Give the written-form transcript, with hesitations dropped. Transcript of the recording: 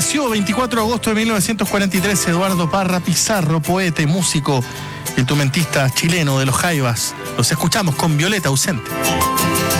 nació 24 de agosto de 1943 Eduardo Parra Pizarro, poeta y músico, instrumentista chileno de los Jaivas. Los escuchamos con Violeta Ausente.